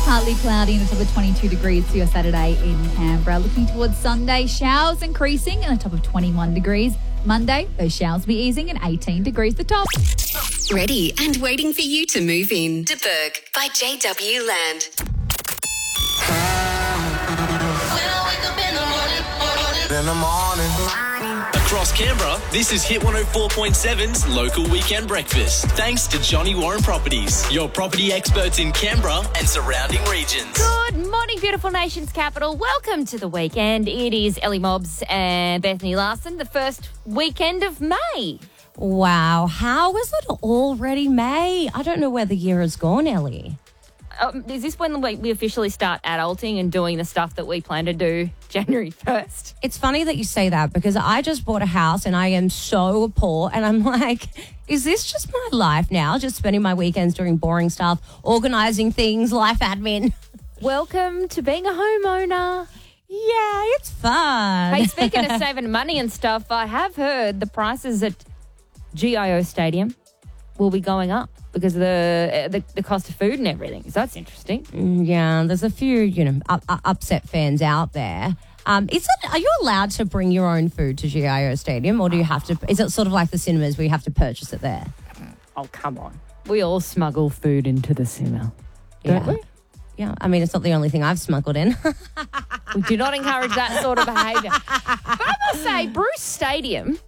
Partly cloudy and a top of 22 degrees for your Saturday in Canberra. Looking towards Sunday, showers increasing and a top of 21 degrees. Monday, those showers will be easing and 18 degrees the top. Ready and waiting for you to move in. De Berg by JW Land. In the morning. Across Canberra, this is Hit 104.7's Local Weekend Breakfast. Thanks to Johnny Warren Properties, your property experts in Canberra and surrounding regions. Good morning, beautiful nation's capital. Welcome to the weekend. It is Ellie Mobbs and Bethany Larson, the first weekend of May. Wow, how is it already May? I don't know where the year has gone, Ellie. Is this when we officially start adulting and doing the stuff that we plan to do January 1st? It's funny that you say that because I just bought a house and I am so poor and I'm like, is this just my life now? Just spending my weekends doing boring stuff, organising things, life admin. Welcome to being a homeowner. Yeah, it's fun. Hey, speaking of saving money and stuff, I have heard the prices at GIO Stadium will be going up because of the cost of food and everything. So that's interesting. Yeah, there's a few, upset fans out there. Are you allowed to bring your own food to GIO Stadium or do you have to, is it sort of like the cinemas where you have to purchase it there? Oh, come on. We all smuggle food into the cinema, don't we? Yeah, I mean, it's not the only thing I've smuggled in. We do not encourage that sort of behaviour. But I must say, Bruce Stadium,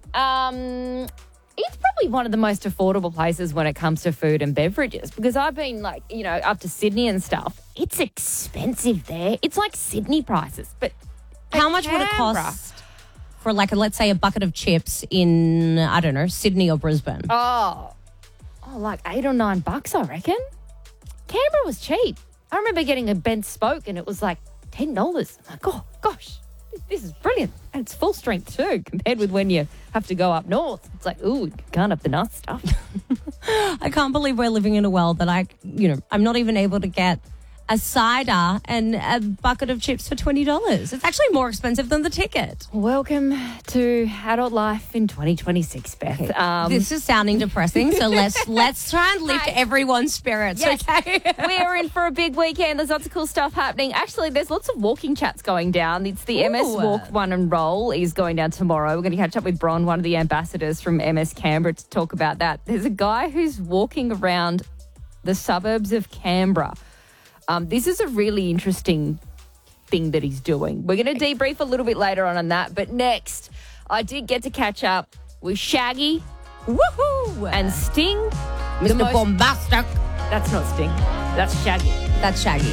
it's probably one of the most affordable places when it comes to food and beverages because I've been up to Sydney and stuff. It's expensive there. It's like Sydney prices. But how much would it cost for let's say a bucket of chips in, I don't know, Sydney or Brisbane? Oh, like $8 or $9, I reckon. Canberra was cheap. I remember getting a bent spoke and it was like $10. I'm like, oh, gosh. This is brilliant. And it's full strength too, compared with when you have to go up north. It's like, ooh, you can't have the nice stuff. I can't believe we're living in a world that I'm not even able to get a cider and a bucket of chips for $20. It's actually more expensive than the ticket. Welcome to adult life in 2026, Beth. Okay. This is sounding depressing, so let's try and lift everyone's spirits, yes. okay? We're in for a big weekend. There's lots of cool stuff happening. Actually, there's lots of walking chats going down. It's the MS Walk One and Roll is going down tomorrow. We're going to catch up with Bron, one of the ambassadors from MS Canberra, to talk about that. There's a guy who's walking around the suburbs of Canberra. This is a really interesting thing that he's doing. We're going to debrief a little bit later on that. But next, I did get to catch up with Shaggy and Sting. Mr. Bombastic. That's not Sting. That's Shaggy. That's Shaggy.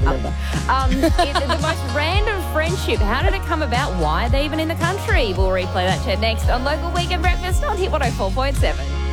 The most random friendship. How did it come about? Why are they even in the country? We'll replay that chat next on Local Weekend Breakfast on Hit 104.7.